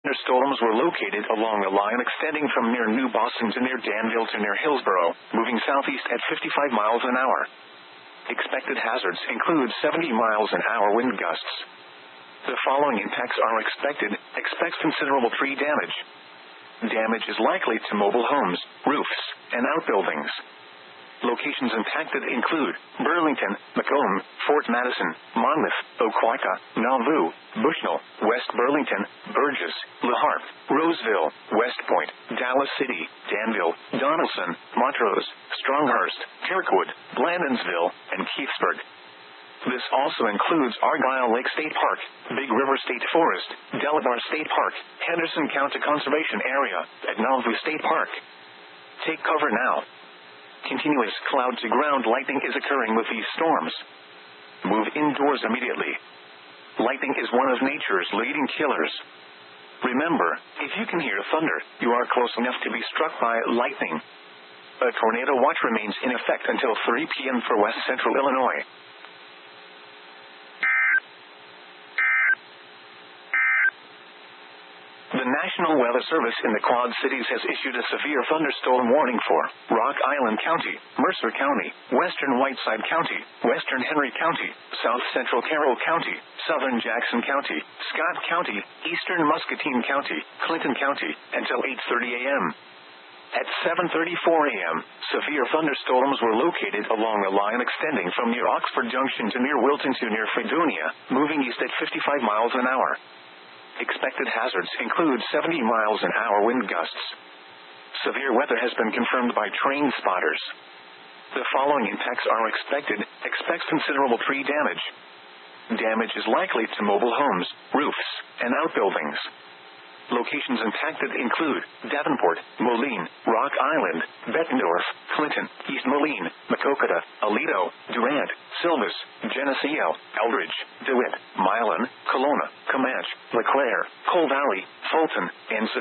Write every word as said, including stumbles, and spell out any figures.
Thunderstorms were located along a line extending from near New Boston to near Danville to near Hillsborough, moving southeast at fifty-five miles an hour. Expected hazards include seventy miles an hour wind gusts. The following impacts are expected. Expect considerable tree damage. Damage is likely to mobile homes, roofs, and outbuildings. Locations impacted include Burlington, Macomb, Fort Madison, Monmouth, Oquawka, Nauvoo, Bushnell, West Burlington, Burgess, La Harpe, Roseville, West Point, Dallas City, Danville, Donelson, Montrose, Stronghurst, Kirkwood, Blandonsville, and Keithsburg. This also includes Argyle Lake State Park, Big River State Forest, Delabar State Park, Henderson County Conservation Area, and Nauvoo State Park. Take cover now. Continuous cloud-to-ground lightning is occurring with these storms. Move indoors immediately. Lightning is one of nature's leading killers. Remember, if you can hear thunder, you are close enough to be struck by lightning. A tornado watch remains in effect until three p.m. for West Central Illinois. The National Weather Service in the Quad Cities has issued a severe thunderstorm warning for Rock Island County, Mercer County, Western Whiteside County, Western Henry County, South Central Carroll County, Southern Jackson County, Scott County, Eastern Muscatine County, Clinton County, until eight thirty a.m. At seven thirty-four a.m., severe thunderstorms were located along a line extending from near Oxford Junction to near Wilton to near Fredonia, moving east at fifty-five miles an hour. Expected hazards include seventy miles an hour wind gusts. Severe weather has been confirmed by train spotters. The following impacts are expected. Expect considerable tree damage. Damage is likely to mobile homes, roofs, and outbuildings. Locations impacted include Davenport, Moline, Rock Island, Bettendorf, Clinton, East Moline, Maquoketa, Aledo, Durant, Silvis, Geneseo, Eldridge, DeWitt, Milan, Kelowna, Comanche, LeClaire, Cole Valley, Fulton, and